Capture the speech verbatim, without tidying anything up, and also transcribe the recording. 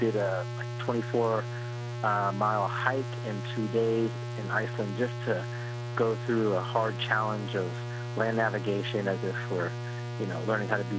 did a like twenty-four uh, mile hike in two days in Iceland just to go through a hard challenge of land navigation as if we're, you know, learning how to be